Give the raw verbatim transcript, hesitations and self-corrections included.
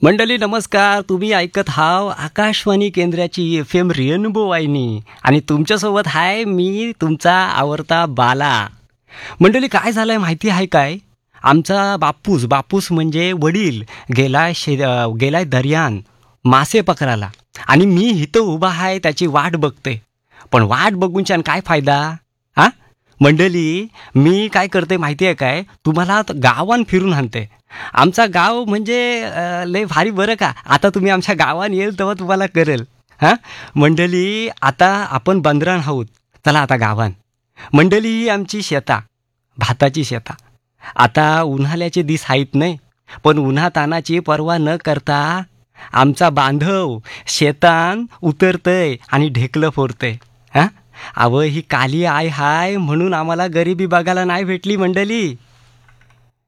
मंडळी नमस्कार. तुम्ही ऐकत हाव आकाशवाणी केंद्राची एफ एम रेनबो वाहिनी आणि तुमच्यासोबत आहे मी तुमचा आवडता बाला. मंडळी काय झालंय माहिती आहे काय? आमचा बापूस बापूस म्हणजे वडील गेला शे अं, गेलाय दर्यान मासे पकडायला आणि मी इथं उभा आहे त्याची वाट बघते. पण वाट बघूनच्यान काय फायदा हा मंडळी. मी काय करते माहिती आहे काय, तुम्हाला त- गावान फिरून आणते. आमचा गाव म्हणजे अ, लय भारी बरं का. आता तुम्ही आमच्या गावात येईल तेव्हा तुम्हाला करेल. हां मंडळी, आता आपण बंदरान आहोत. चला आता गावान. मंडळी ही आमची शेता, भाताची शेता. आता उन्हाळ्याचे दिस आहेत नाही, पण उन्हातानाची पर्वा न करता आमचा बांधव शेतान उतरतय आणि ढेकलं फोडतय. हां अव ही काली आय हाय म्हणून आम्हाला गरिबी बघायला नाही भेटली मंडळी.